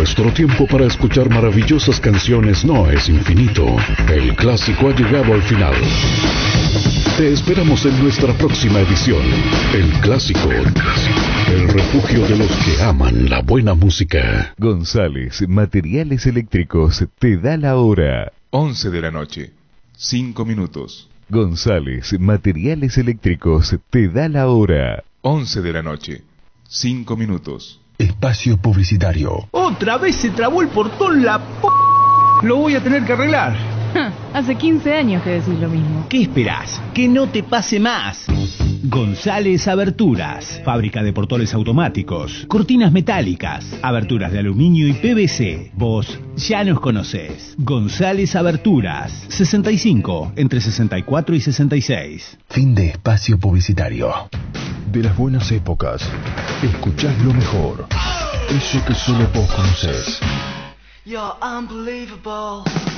Nuestro tiempo para escuchar maravillosas canciones no es infinito. El clásico ha llegado al final. Te esperamos en nuestra próxima edición. El Clásico. El refugio de los que aman la buena música. González Materiales Eléctricos te da la hora. 11 de la noche, 5 minutos. González Materiales Eléctricos te da la hora. 11 de la noche, 5 minutos. Espacio publicitario. Otra vez se trabó el portón la p... Lo voy a tener que arreglar. Hace 15 años que decís lo mismo. ¿Qué esperás? Que no te pase más. González Aberturas, fábrica de portones automáticos, cortinas metálicas, aberturas de aluminio y PVC. Vos ya nos conocés. González Aberturas, 65, entre 64 y 66. Fin de espacio publicitario. De las buenas épocas, escuchás lo mejor. Eso que solo vos conocés. You're unbelievable.